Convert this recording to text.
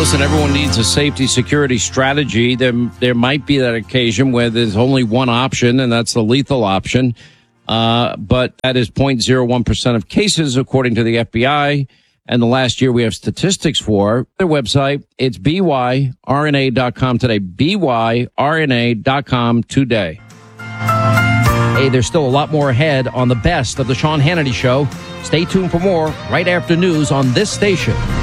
Listen, everyone needs a safety security strategy. There might be that occasion where there's only one option, and that's the lethal option. But that is 0.01% of cases, according to the FBI. And the last year we have statistics for their website. It's byrna.com today. byrna.com today. Hey, there's still a lot more ahead on the best of the Sean Hannity Show. Stay tuned for more right after news on this station.